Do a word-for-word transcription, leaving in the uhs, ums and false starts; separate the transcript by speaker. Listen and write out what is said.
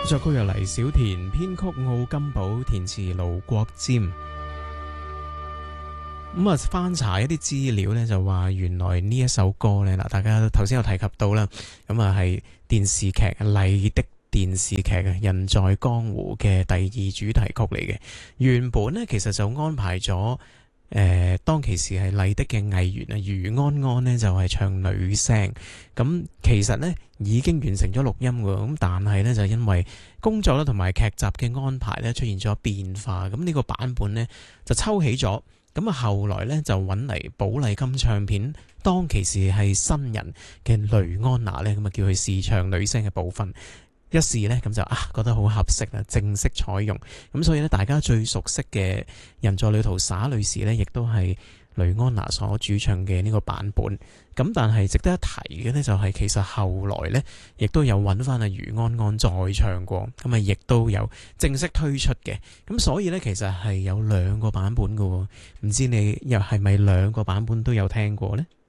Speaker 1: 作曲由黎小田，編曲奧金寶，填詞盧國沾。咁啊，翻查一啲資料咧，就話原來呢一首歌咧，嗱，大家頭先有提及到啦，咁啊係電視劇麗的電視劇嘅《人在江湖》嘅第二主題曲嚟嘅。原本咧其實就安排咗誒、呃，當其時係麗的嘅藝員啊，余安安呢就係、是、唱女聲。咁其實咧已經完成咗錄音㗎，咁但係咧就因為工作啦同埋劇集嘅安排咧出現咗變化，咁呢個版本咧就抽起咗。咁啊，後來咧就揾嚟寶麗金唱片，當其時係新人嘅雷安娜咧，咁啊叫佢試唱女聲嘅部分。一試呢，咁就啊覺得好合適啦，正式採用。咁所以呢，大家最熟悉嘅人在旅途灑女士呢，亦都係雷安娜所主唱嘅呢個版本。咁但係值得一提嘅呢，就係其實後來呢，亦都有揾翻阿余安安再唱過，咁啊亦都有正式推出嘅。咁所以呢，其實係有兩個版本㗎喎，唔知你又係咪兩個版本都有聽過呢？